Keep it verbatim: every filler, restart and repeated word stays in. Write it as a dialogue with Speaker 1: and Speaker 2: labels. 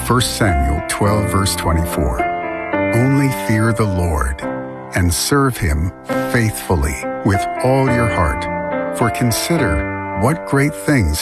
Speaker 1: First Samuel twelve, verse twenty-four. Only fear the Lord and serve him faithfully with all your heart. For consider what great things